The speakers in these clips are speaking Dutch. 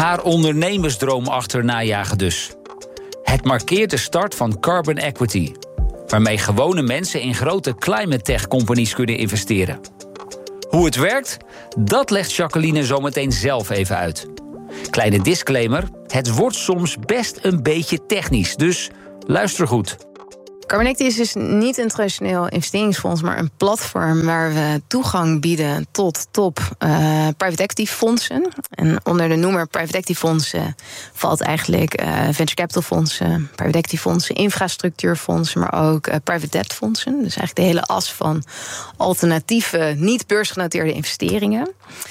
Haar ondernemersdroom achterna jagen dus. Het markeert de start van Carbon Equity, waarmee gewone mensen in grote climate tech companies kunnen investeren. Hoe het werkt, dat legt Jacqueline zometeen zelf even uit. Kleine disclaimer, het wordt soms best een beetje technisch, dus luister goed. Carbon Equity is dus niet een traditioneel investeringsfonds, maar een platform waar we toegang bieden tot top private equity fondsen. En onder de noemer private equity fondsen valt eigenlijk venture capital fondsen, private equity fondsen, infrastructuurfondsen, maar ook private debt fondsen. Dus eigenlijk de hele as van alternatieve, niet beursgenoteerde investeringen.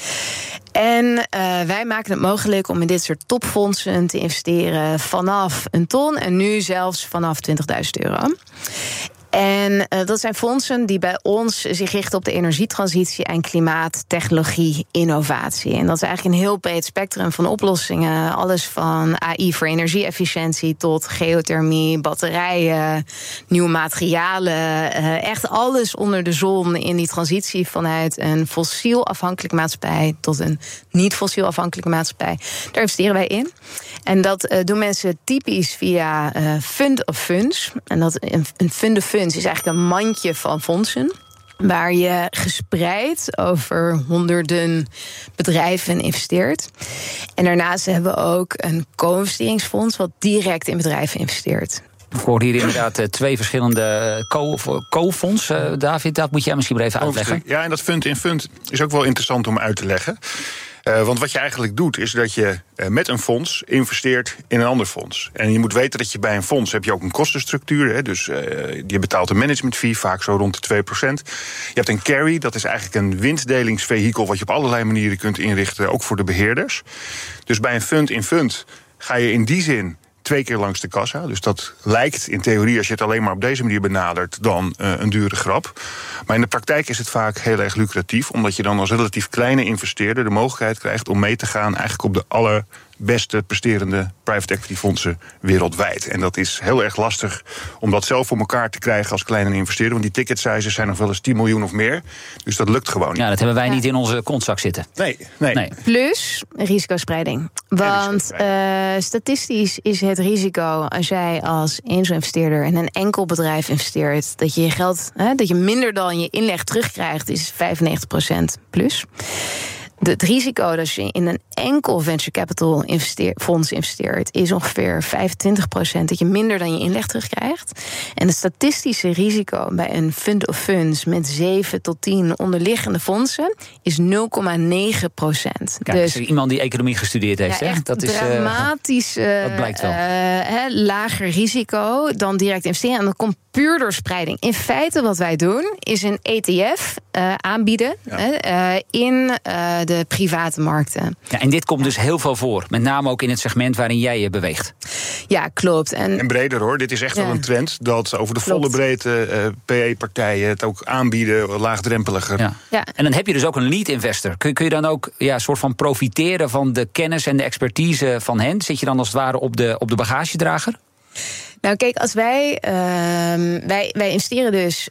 En wij maken het mogelijk om in dit soort topfondsen te investeren vanaf een ton en nu zelfs vanaf €20.000. En dat zijn fondsen die bij ons zich richten op de energietransitie en klimaat, technologie, innovatie. En dat is eigenlijk een heel breed spectrum van oplossingen. Alles van AI voor energie-efficiëntie tot geothermie, batterijen, nieuwe materialen. Echt alles onder de zon in die transitie vanuit een fossiel afhankelijke maatschappij tot een niet-fossiel afhankelijke maatschappij. Daar investeren wij in. En dat doen mensen typisch via fund of funds. En dat een fund of funds is eigenlijk een mandje van fondsen, waar je gespreid over honderden bedrijven investeert. En daarnaast hebben we ook een co-investeringsfonds wat direct in bedrijven investeert. Ik hoor hier inderdaad 2 verschillende co-fondsen. David, dat moet jij misschien maar even uitleggen. Ja, en dat fund in fund is ook wel interessant om uit te leggen. Want wat je eigenlijk doet, is dat je met een fonds investeert in een ander fonds. En je moet weten dat je bij een fonds heb je ook een kostenstructuur. Hè, dus je betaalt een management fee, vaak zo rond de 2%. Je hebt een carry, dat is eigenlijk een winstdelingsvehikel wat je op allerlei manieren kunt inrichten, ook voor de beheerders. Dus bij een fund in fund ga je in die zin 2 keer langs de kassa. Dus dat lijkt in theorie, als je het alleen maar op deze manier benadert, dan een dure grap. Maar in de praktijk is het vaak heel erg lucratief, omdat je dan als relatief kleine investeerder de mogelijkheid krijgt om mee te gaan eigenlijk op de allerbeste presterende private equity fondsen wereldwijd. En dat is heel erg lastig om dat zelf voor elkaar te krijgen als kleine investeerder, want die ticket sizes zijn nog wel eens 10 miljoen of meer. Dus dat lukt gewoon niet. Ja, dat hebben wij niet in onze kontzak zitten. Nee. Plus risicospreiding. Want statistisch is het risico als jij als angel-investeerder in een enkel bedrijf investeert, dat je geld, dat je minder dan je inleg terugkrijgt, is 95% plus. Het risico dat je in een enkel venture capital fonds investeert is ongeveer 25%, dat je minder dan je inleg terugkrijgt. En het statistische risico bij een fund of funds met 7 tot 10 onderliggende fondsen is 0,9%. Kijk, dus iemand die economie gestudeerd heeft, ja, echt dat is dramatisch dat blijkt wel. Lager risico dan direct investeren. En dat komt puur door spreiding. In feite wat wij doen is een ETF aanbieden in de private markten. Ja, en dit komt dus heel veel voor. Met name ook in het segment waarin jij je beweegt. Ja, klopt. En breder hoor. Dit is echt wel een trend dat over de volle breedte PE-partijen het ook aanbieden, laagdrempeliger. Ja. En dan heb je dus ook een lead investor. Kun je dan ook soort van profiteren van de kennis en de expertise van hen? Zit je dan als het ware op de bagagedrager? Nou kijk, als wij investeren dus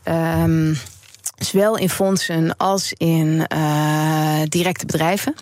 zowel in fondsen als in directe bedrijven.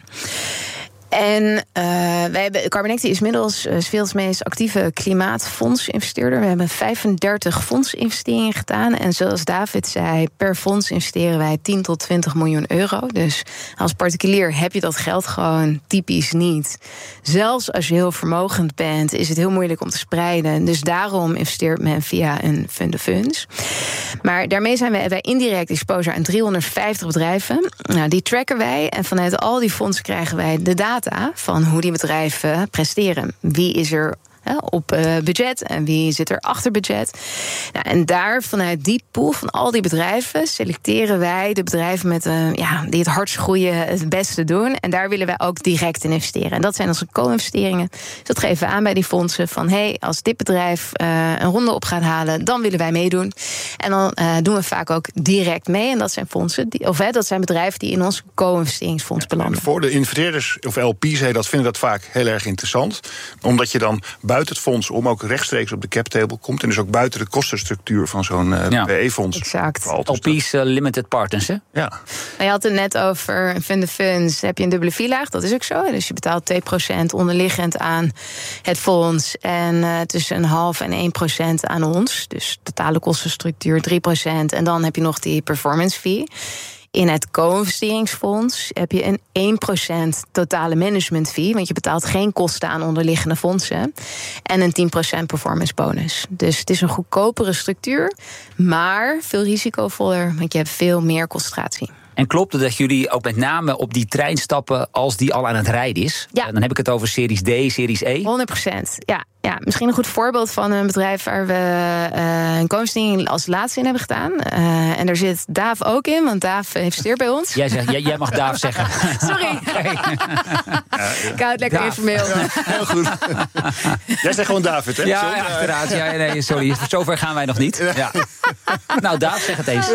En Carbon Equity is inmiddels Veels meest actieve klimaatfondsinvesteerder. We hebben 35 fondsinvesteringen gedaan. En zoals David zei, per fonds investeren wij 10 tot 20 miljoen euro. Dus als particulier heb je dat geld gewoon typisch niet. Zelfs als je heel vermogend bent, is het heel moeilijk om te spreiden. Dus daarom investeert men via een fund of funds. Maar daarmee zijn wij indirect exposure aan 350 bedrijven. Nou, die tracken wij. En vanuit al die fondsen krijgen wij de data van hoe die bedrijven presteren. Wie is er op budget en wie zit er achter budget. Nou, en daar vanuit die pool van al die bedrijven selecteren wij de bedrijven met die het hardst groeien, het beste doen. En daar willen wij ook direct in investeren. En dat zijn onze co-investeringen. Dus dat geven we aan bij die fondsen van als dit bedrijf een ronde op gaat halen, dan willen wij meedoen. En dan doen we vaak ook direct mee. En dat zijn fondsen dat zijn bedrijven die in ons co-investeringsfonds belanden. Voor de investeerders of LP's, dat vinden dat vaak heel erg interessant. Omdat je dan buiten buiten het fonds om ook rechtstreeks op de cap table komt. En dus ook buiten de kostenstructuur van zo'n PE-fonds. Exact. LP's Limited Partners, hè? Ja. Je had het net over fund of funds. Heb je een dubbele V-laag? Dat is ook zo. Dus je betaalt 2% onderliggend aan het fonds en tussen 0,5% en 1% aan ons. Dus totale kostenstructuur 3%. En dan heb je nog die performance fee. In het co-investeringsfonds heb je een 1% totale management fee, want je betaalt geen kosten aan onderliggende fondsen. En een 10% performance bonus. Dus het is een goedkopere structuur, maar veel risicovoller, want je hebt veel meer concentratie. En klopt het dat jullie ook met name op die trein stappen als die al aan het rijden is? Ja. Dan heb ik het over Series D, Series E. 100%, ja. Misschien een goed voorbeeld van een bedrijf waar we een co-investering als laatste in hebben gedaan. En daar zit Daaf ook in, want Daaf investeert bij ons. Jij mag Daaf zeggen. Sorry. Ik hou het lekker informeel. Ja, heel goed. Jij zegt gewoon David, hè? Ja, uiteraard. Ja, nee, sorry, zover gaan wij nog niet. Ja. Nou, Daaf, zeg het eens.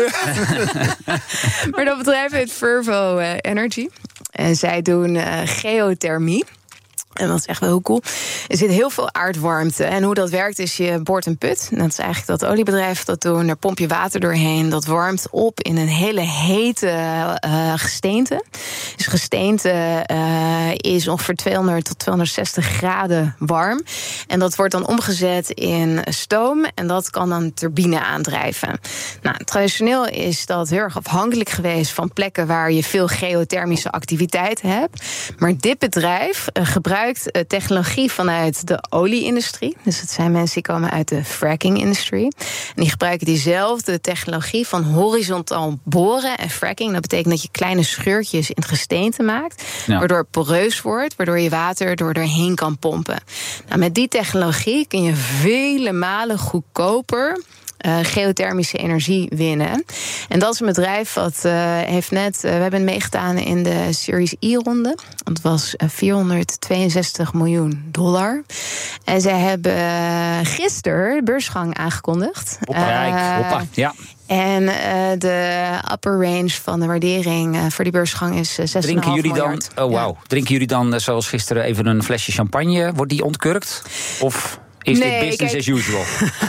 Maar dat bedrijf heet Vervo Energy. En zij doen geothermie. En dat is echt wel heel cool. Er zit heel veel aardwarmte. En hoe dat werkt is, je boort een put. Dat is eigenlijk dat oliebedrijf dat doen. Daar pomp je water doorheen. Dat warmt op in een hele hete gesteente. Dus gesteente is ongeveer 200 tot 260 graden warm. En dat wordt dan omgezet in stoom. En dat kan dan een turbine aandrijven. Nou, traditioneel is dat heel erg afhankelijk geweest van plekken waar je veel geothermische activiteit hebt. Maar dit bedrijf gebruikt technologie vanuit de olie-industrie. Dus het zijn mensen die komen uit de fracking-industrie. En die gebruiken diezelfde technologie van horizontaal boren en fracking. Dat betekent dat je kleine scheurtjes in het gesteente maakt. Ja. Waardoor het poreus wordt, waardoor je water doorheen kan pompen. Nou, met die technologie kun je vele malen goedkoper geothermische energie winnen. En dat is een bedrijf wat heeft net... we hebben meegedaan in de Series E-ronde. Dat was $462 miljoen. En zij hebben gisteren de beursgang aangekondigd. Hoppa, ja. En de upper range van de waardering voor die beursgang is 6,5 miljard. Drinken jullie dan, zoals gisteren, even een flesje champagne? Wordt die ontkurkt? Of... Is dit business as usual?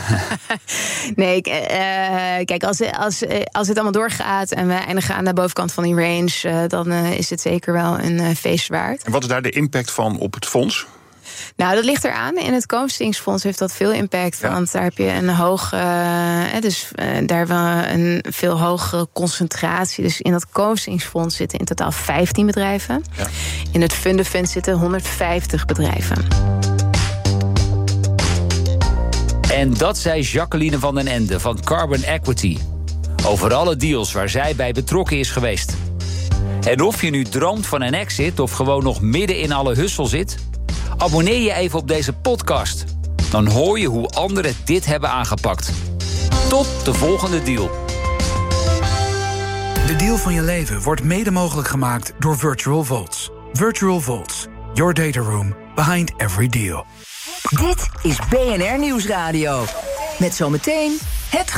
Nee, kijk, als het allemaal doorgaat en we eindigen aan de bovenkant van die range, dan is het zeker wel een feest waard. En wat is daar de impact van op het fonds? Nou, dat ligt eraan. In het co-investeringsfonds heeft dat veel impact. Ja. Want daar heb je een daar hebben we een veel hogere concentratie. Dus in dat co-investeringsfonds zitten in totaal 15 bedrijven. Ja. In het fund of funds zitten 150 bedrijven. En dat zei Jacqueline van den Ende van Carbon Equity. Over alle deals waar zij bij betrokken is geweest. En of je nu droomt van een exit of gewoon nog midden in alle hussel zit, abonneer je even op deze podcast. Dan hoor je hoe anderen dit hebben aangepakt. Tot de volgende deal. De deal van je leven wordt mede mogelijk gemaakt door Virtual Vaults. Virtual Vaults, your data room behind every deal. Dit is BNR Nieuwsradio. Met zometeen het